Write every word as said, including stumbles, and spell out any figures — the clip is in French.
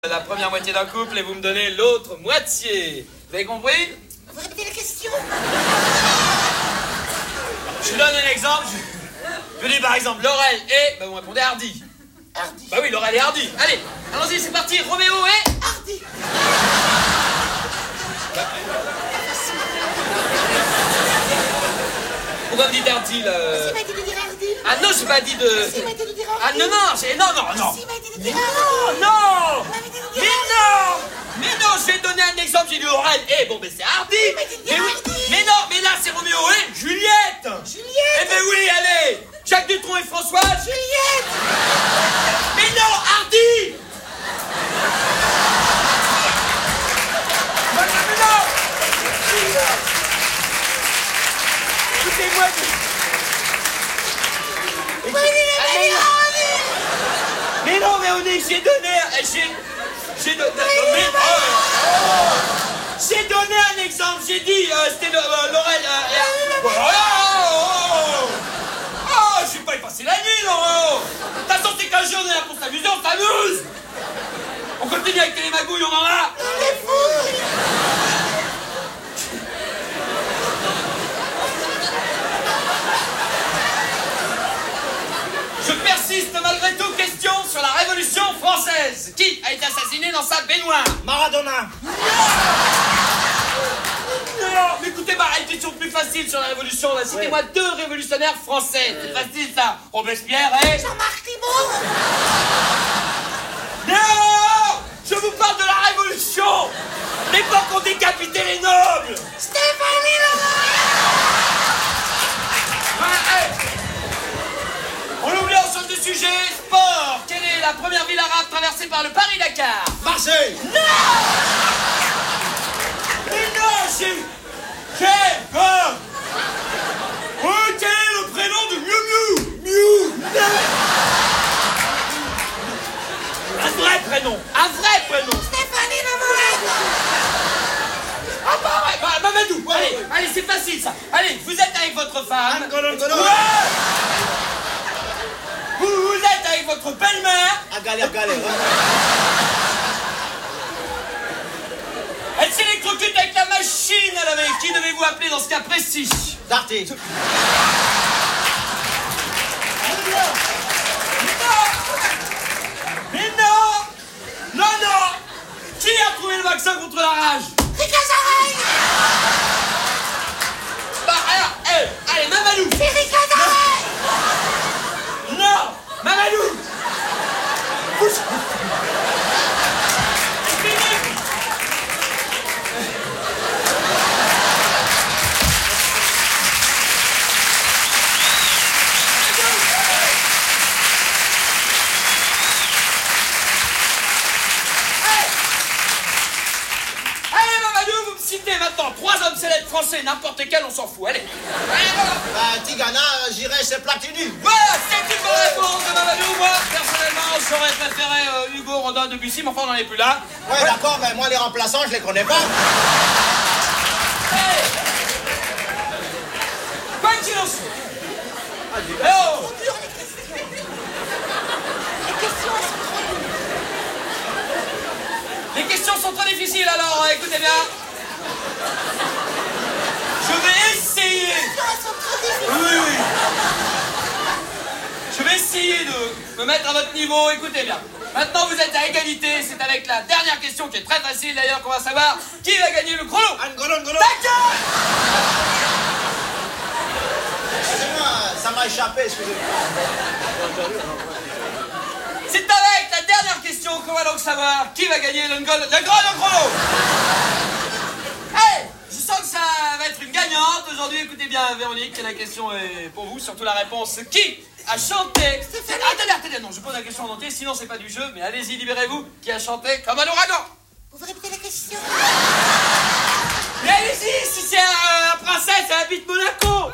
La première moitié d'un couple et vous me donnez l'autre moitié. Vous avez compris? Vous répétez la question? Je vous donne un exemple. Je vous dis par exemple Laurel et... Bah vous répondez Hardy. Hardy. Bah oui, Laurel et Hardy. Allez, allons-y, c'est parti. Roméo et... Hardy. Pourquoi vous dites Hardy là? Parce qu'il m'a dit de dire Hardy. Ah non, j'ai pas dit de... Parce qu'il m'a dit de dire Hardy. Ah non, non, j'ai... Non, non, non. Parce qu'il m'a dit de dire Non, Hardy. non. Il m'avait dit de Mais dire non. Mais non, je vais donner un exemple. J'ai dit Laurel et... Bon, ben c'est Hardy. m'a dit de Mais dire oui. Hardy. Mais non, mais là c'est Roméo et Juliette. Juliette. Eh ben oui, allez. Jacques Dutronc et Françoise. Juliette. Mais non, Hardy. Mais non. Écoutez-moi. Moi, il m'a dit Hardy. Mais non, mais on est, j'ai donné, j'ai, j'ai donné, mais, oh, j'ai donné un exemple, j'ai dit, euh, c'était euh, Laurel, euh, et, oh, oh, oh, oh, je suis pas y passer la nuit, Laurent. De toute façon, c'est qu'un jour, on est là pour s'amuser, on s'amuse. On continue avec les magouilles, on en a. On est fous. Je persiste malgré tout. Question sur la Révolution française. Qui a été assassiné dans sa baignoire? Maradona. Non, mais écoutez, bah, une question plus facile sur la Révolution. Là. Citez-moi deux révolutionnaires français. C'est facile, ça. Robespierre et... Jean-Marc Thibault. Non! Je vous parle de la Révolution! L'époque où on décapitait les nobles! Stéphanie Laurent. Ouais, hey. On oublie, on change de sujet. Sport. Quelle est la première ville arabe traversée par le Paris-Dakar? Marseille. Mais non, j'ai... J'ai... Quoi? Oh, quel est le prénom de Miu Miu? Miu. Un vrai prénom. Un vrai prénom. Stéphanie Laurent. Ah bah ouais, bah, Mamadou. Allez, allez, c'est facile ça. Allez, vous êtes avec votre femme. Angolo, Angolo. Ouais. Vous, vous êtes avec votre belle-mère. À galère, galère. Elle s'électrocute avec la machine à laver. Qui devez-vous appeler dans ce cas précis? Darty. Mais non. Non, non. Qui a trouvé le vaccin contre la rage? Ricazarel. Bah alors, eh, allez, Mamadou. C'est Ricazarel. Non, Mamadou. Allez, Mamadou, vous me citez maintenant trois hommes célèbres français, n'importe lesquels, on s'en fout. Allez. Allez, voilà. Bah, Tigana, j'irais chez Platini. Voilà, c'est une bonne réponse de Mamadou. Moi, personnellement, j'aurais préféré euh, Hugo, Rodin, Debussy, mais enfin, on n'en est plus là. Ouais, d'accord, mais moi, les remplaçants, je les connais pas. Hey. Quoi qu'il en soit. Eh oh. Trop dur, les questions. Les questions, elles sont trop dures. Les questions sont trop difficiles, alors euh, écoutez bien. Je vais essayer. Les questions, elles sont trop difficiles. Oui, oui. Je vais essayer de me mettre à votre niveau. Écoutez bien. Maintenant, vous êtes à égalité. C'est avec la dernière question qui est très facile d'ailleurs qu'on va savoir qui va gagner le chrono. Angolo, Angolo. D'accord. Excusez-moi, ça m'a échappé, excusez-moi. C'est avec la dernière question qu'on va donc savoir qui va gagner le, ngol- le grand le chrono. Hey, je sens que ça va être une gagnante aujourd'hui. Écoutez bien, Véronique, la question est pour vous, surtout la réponse. Qui a chanté... Attendez, attendez, non, je pose la question en entier, sinon c'est pas du jeu, mais allez-y, libérez-vous. Qui a chanté comme un ouragan? Vous répétez la question? Mais allez-y, si c'est un, un princesse, elle habite Monaco.